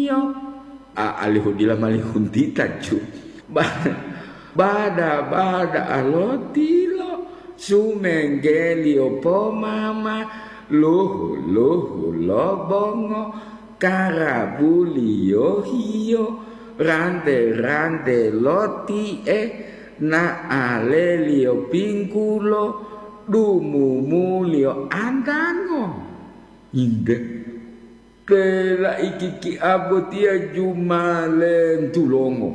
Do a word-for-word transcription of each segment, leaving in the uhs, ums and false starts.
hiyo alihudila malihundi taju bada bada alotilo sumengelio pomama luhu luhu lobongo karabulio hiyo rande rande loti e na alelio pingkulo dumumulio andango inde tela ikiki abotia jumalen tulongo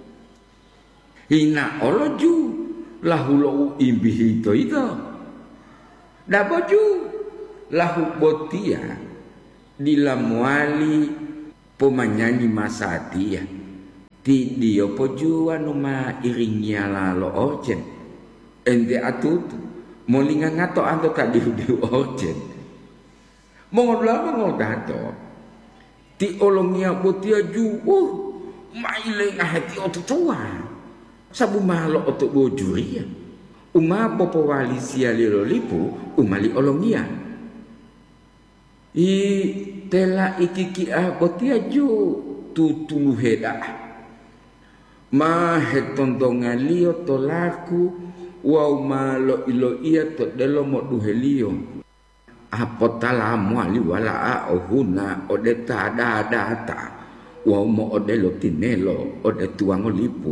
ina oloju lahulo imbihito itu daboju lahu botia dilamwali pemanyanyi masatia ti dio pojuan uma iringnya lalo orjen ende atutu molinga ngato anto tadi di orjen mongola mongodato ti olongnya botia ju uh maile ngahati otutua sabu malo otu bojuria uma popo wali sia lilo lipu umali olongnya i tela ikiki abotia ju tutulu heda ma hetondonga lio tolaku wau malo ilo ia to delo mo duhelio apotala mwali wala a ohuna ode tada data wau mo ode lo tinelo ode tuango lipu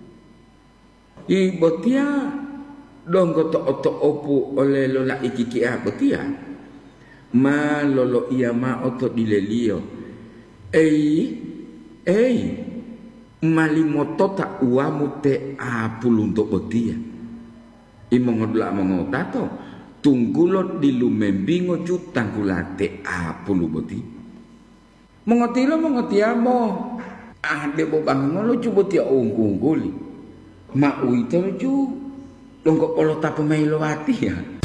i botia donggo to oto opu ole lo la ikiki abotia ma lolo ia ma oto dilelio ei ei malimoto ta uamu te apulunto botia imongodla mongotato tunggulo dilumembingo jutang kulate apulu boti mongotilo mongotiamo ah debo bangun lo cubotia unggungguli ma uito ju dongko polo tapu mailo wati ya